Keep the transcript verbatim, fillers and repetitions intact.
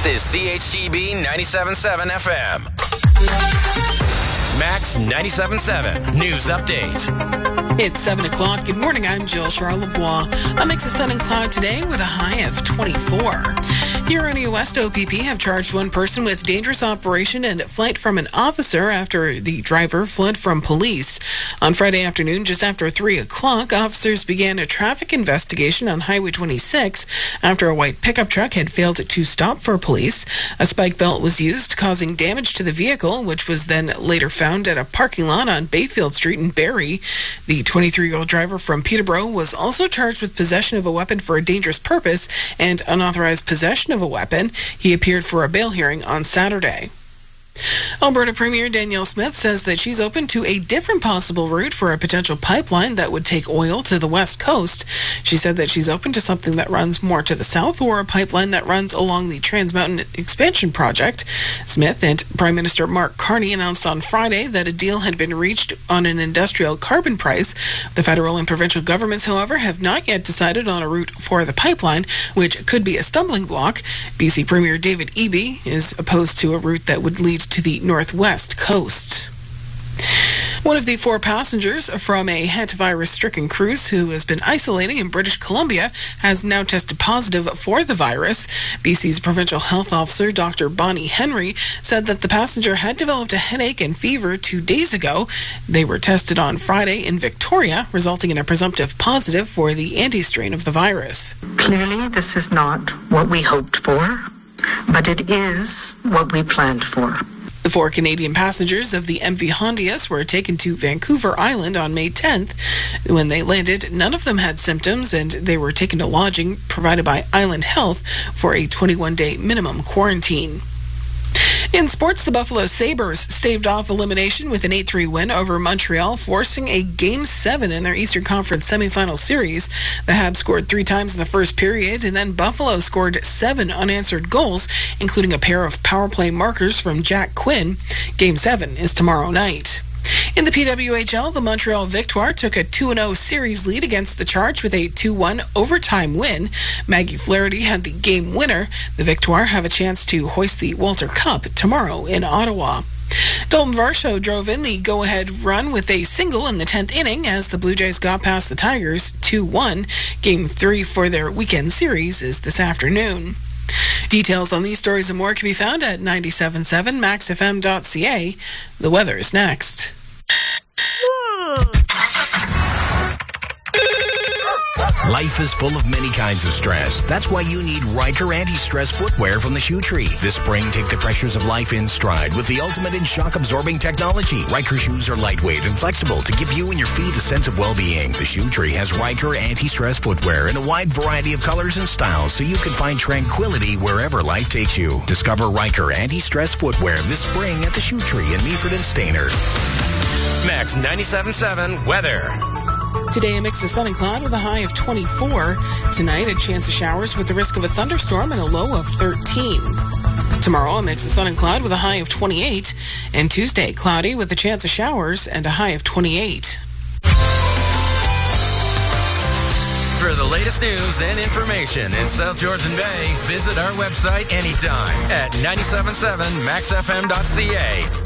This is C H G B ninety-seven point seven F M. Max ninety-seven point seven News Update. It's seven o'clock. Good morning. I'm Jill Charlebois. A mix of sun and cloud today with a high of twenty-four. Huronia West O P P have charged one person with dangerous operation and flight from an officer after the driver fled from police. On Friday afternoon, just after three o'clock, officers began a traffic investigation on Highway twenty-six after a white pickup truck had failed to stop for police. A spike belt was used, causing damage to the vehicle, which was then later found at a parking lot on Bayfield Street in Barrie. The twenty-three-year-old driver from Peterborough was also charged with possession of a weapon for a dangerous purpose and unauthorized possession of a weapon. He appeared for a bail hearing on Saturday. Alberta Premier Danielle Smith says that she's open to a different possible route for a potential pipeline that would take oil to the west coast. She said that she's open to something that runs more to the south or a pipeline that runs along the Trans Mountain Expansion Project. Smith and Prime Minister Mark Carney announced on Friday that a deal had been reached on an industrial carbon price. The federal and provincial governments, however, have not yet decided on a route for the pipeline, which could be a stumbling block. B C Premier David Eby is opposed to a route that would lead to the northwest coast. One of the four passengers from a hantavirus-stricken cruise who has been isolating in British Columbia has now tested positive for the virus. B C's provincial health officer, Doctor Bonnie Henry, said that the passenger had developed a headache and fever two days ago. They were tested on Friday in Victoria, resulting in a presumptive positive for the anti-strain of the virus. Clearly, this is not what we hoped for, but it is what we planned for. The four Canadian passengers of the M V Hondias were taken to Vancouver Island on May tenth. When they landed, none of them had symptoms, and they were taken to lodging provided by Island Health for a twenty-one day minimum quarantine. In sports, the Buffalo Sabres staved off elimination with an eight three win over Montreal, forcing a Game seven in their Eastern Conference semifinal series. The Habs scored three times in the first period, and then Buffalo scored seven unanswered goals, including a pair of power play markers from Jack Quinn. Game seven is tomorrow night. In the P W H L, the Montreal Victoire took a two oh series lead against the Charge with a two one overtime win. Maggie Flaherty had the game winner. The Victoire have a chance to hoist the Walter Cup tomorrow in Ottawa. Dalton Varsho drove in the go-ahead run with a single in the tenth inning as the Blue Jays got past the Tigers two one. Game three for their weekend series is this afternoon. Details on these stories and more can be found at ninety-seven point seven max f m dot c a. The weather is next. Life is full of many kinds of stress. That's why you need Riker anti-stress footwear from the Shoe Tree. This spring, take the pressures of life in stride with the ultimate in shock-absorbing technology. Riker shoes are lightweight and flexible to give you and your feet a sense of well-being. The Shoe Tree has Riker anti-stress footwear in a wide variety of colors and styles so you can find tranquility wherever life takes you. Discover Riker anti-stress footwear this spring at the Shoe Tree in Meaford and Stayner. Max ninety-seven point seven weather. Today, a mix of sun and cloud with a high of twenty-four. Tonight, a chance of showers with the risk of a thunderstorm and a low of thirteen. Tomorrow, a mix of sun and cloud with a high of twenty-eight. And Tuesday, cloudy with a chance of showers and a high of twenty-eight. For the latest news and information in South Georgian Bay, visit our website anytime at ninety-seven point seven max f m dot c a.